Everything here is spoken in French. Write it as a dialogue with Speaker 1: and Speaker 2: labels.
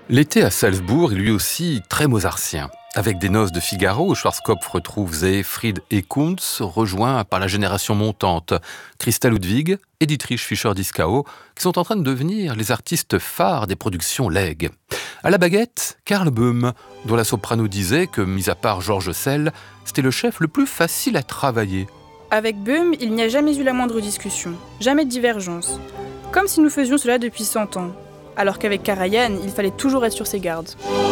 Speaker 1: L'été à Salzbourg est lui aussi très mozartien. Avec des noces de Figaro, où Schwarzkopf retrouve Seyfried et Kuntz, rejoints par la génération montante, Christa Ludwig et Dietrich Fischer-Dieskau, qui sont en train de devenir les artistes phares des productions Legge. À la baguette, Karl Böhm, dont la soprano disait que, mis à part Georges Sell, c'était le chef le plus facile à travailler.
Speaker 2: Avec Böhm, il n'y a jamais eu la moindre discussion, jamais de divergence. Comme si nous faisions cela depuis 100 ans. Alors qu'avec Karajan, il fallait toujours être sur ses gardes.